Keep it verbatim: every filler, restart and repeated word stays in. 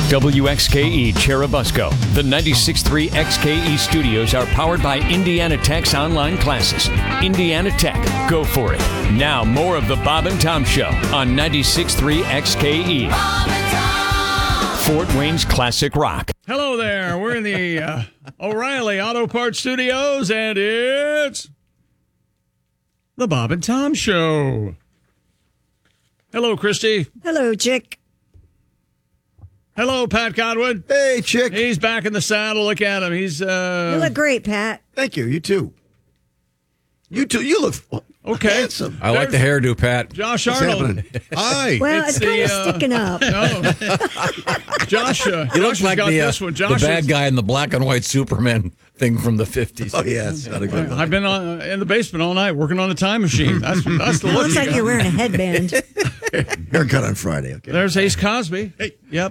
W X K E Cherubusco. The ninety-six point three X K E studios are powered by Indiana Tech's online classes. Indiana Tech, go for it. Now, more of the Bob and Tom Show on ninety-six point three X K E. Bob and Tom. Fort Wayne's classic rock. Hello there. We're in the uh, O'Reilly Auto Parts Studios, and it's the Bob and Tom Show. Hello, Christy. Hello, Chick. Hello, Pat Godwin. Hey, Chick. He's back in the saddle. Look at him. He's uh You look great, Pat. Thank you. You too. You too. You look okay. handsome. I like the hairdo, Pat. Josh What's Arnold. happening? Hi. Well, it's, It's kind of the, uh, sticking up. No. Josh, uh, You look Josh has like got the, uh, this one. the Josh bad is- guy in the black and white Superman thing from the fifties. Oh, yeah. It's not a good one. I've been on, in the basement all night working on the time machine. That's, that's the look Looks you like got. you're wearing a headband. Haircut on Friday. Okay. There's Ace Cosby. Hey. Yep.